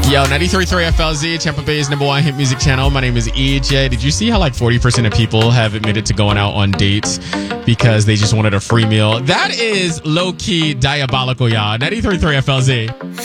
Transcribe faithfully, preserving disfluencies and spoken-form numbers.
Yo, ninety-three point three F L Z, Tampa Bay's number one hit music channel. My name is E J. Did you see how like forty percent of people have admitted to going out on dates because they just wanted a free meal? That is low-key diabolical, y'all. ninety-three point three F L Z.